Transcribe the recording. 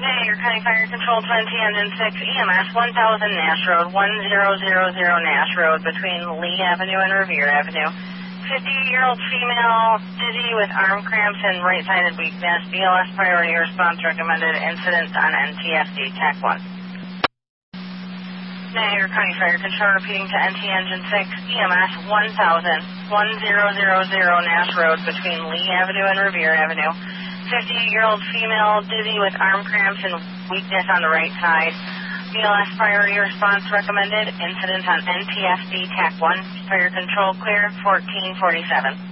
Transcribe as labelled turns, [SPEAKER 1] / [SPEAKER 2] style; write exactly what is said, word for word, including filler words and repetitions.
[SPEAKER 1] Niagara County Fire Control twenty Engine six E M S one thousand Nash Road, one thousand Nash Road between Lee Avenue and Revere Avenue. fifty-year-old female dizzy with arm cramps and right-sided weakness. B L S priority response recommended. Incident on N T S D Tech one. Niagara County Fire Control repeating to N T Engine six E M S one thousand, one thousand Nash Road between Lee Avenue and Revere Avenue. fifty-year-old female dizzy with arm cramps and weakness on the right side. B L S priority response recommended. Incident on N T S D Tech one. Fire Control clear, fourteen forty-seven.